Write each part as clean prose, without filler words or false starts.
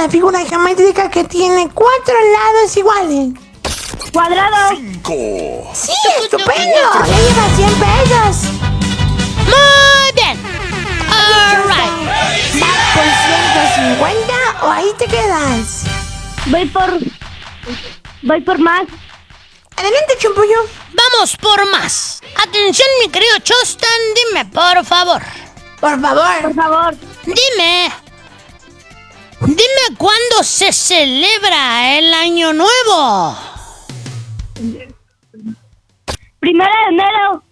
la figura geométrica que tiene 4 lados iguales? Cuadrado. 5. ¡Sí, estupendo! ¡Ya llevas 100 pesos! Muy bien. Alright. ¿Vas por 150 o ahí te quedas? Voy por más. Adelante, Chumpollo. Vamos por más. Atención, mi querido Chostan, dime, por favor. Por favor. Por favor. Dime cuándo se celebra el Año Nuevo. 1 de enero.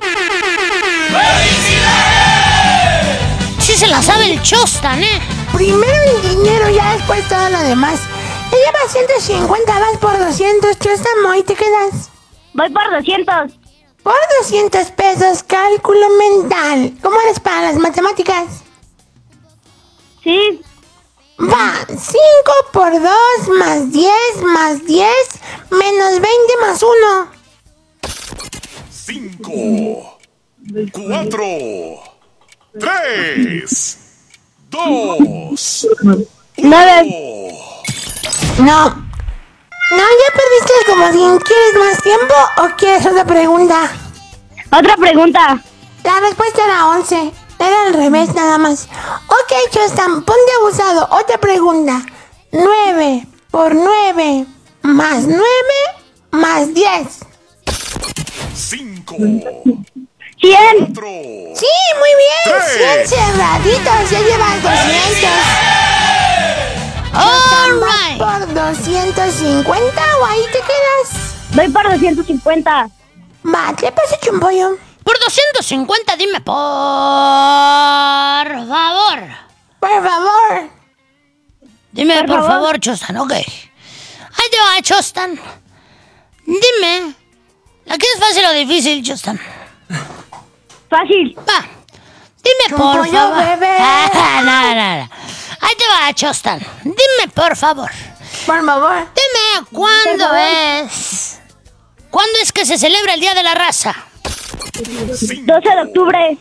Sí se la sabe el Chostan, ¿eh? Primero el dinero, ya después todo lo demás. Ya llevas 150, vas por 200, Chostamo, ahí te quedas. Voy por 200. Por 200 pesos, cálculo mental. ¿Cómo eres para las matemáticas? Sí. Va, 5 por 2 más 10 más 10 menos 20 más 1. 5. 4. 3. 2. 9. No. No, ya perdiste el comodín. ¿Quieres más tiempo o quieres otra pregunta? Otra pregunta. La respuesta era 11. Era al revés nada más. Ok, Chostan, ponte abusado. Otra pregunta. 9 por 9 más 9 más 10. 5. 100. 4. Sí, muy bien. 100 cerraditos. Ya llevas 200. Alright. ¿Por 250 o ahí te quedas? Voy por 250. Va, ¿qué pasa, Chumpollo? Por 250, dime, por favor. Por favor. Dime, por favor. favor, Chostan, ok. Ahí te va, Chostan. Dime, ¿la que es fácil o difícil, Chostan? Fácil. Va. Dime, por Chumpollo, favor. bebé. No. Ahí te va, Chostan. Dime, por favor. Por favor. Dime, ¿cuándo es que se celebra el Día de la Raza? 12 de octubre.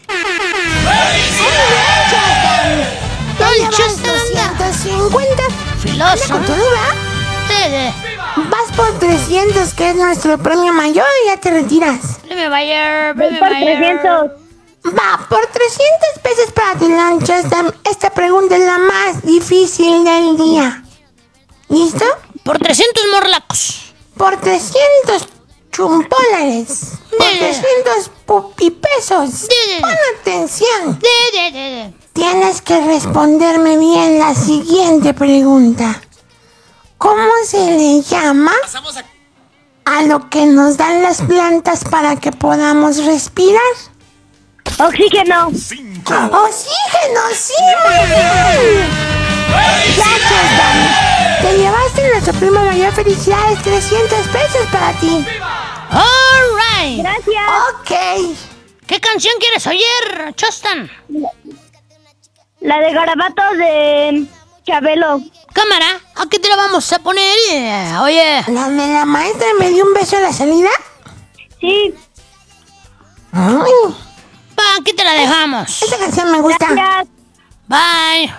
Ya Ay, llevas Chostan, anda. 250. Filoso. Con tu duda. Vas por 300, que es nuestro premio mayor, y ya te retiras. Dime, Bayer. Voy por 300. Va, por 300 pesos para ti, Chostan. Esta pregunta es la más difícil del día. ¿Listo? Por 300 morlacos. Por 300 chumpólares. Por 300 pupipesos. Pon atención. Tienes que responderme bien la siguiente pregunta. ¿Cómo se le llama a lo que nos dan las plantas para que podamos respirar? Oxígeno. 5. ¡Oxígeno! ¡Sí, muy bien! Ya, Chostan. Te llevaste nuestro premio mayor. Felicidades, 300 pesos para ti. Alright. Gracias. Ok. ¿Qué canción quieres oír, Chostan? La de Garabatos de Chabelo. Cámara, aquí te la vamos a poner. Oye. ¿La de la maestra me dio un beso a la salida? Sí. Ay, Va, aquí te la dejamos. esta canción me gusta. Gracias. Bye.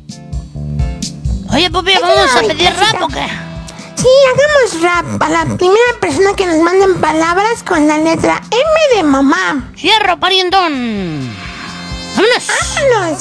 Oye, Pupi, ¿vamos a pedir rap o qué? Sí, hagamos rap a la primera persona que nos manden palabras con la letra M de mamá. Cierro, parientón. Vámonos. ¡Vámonos!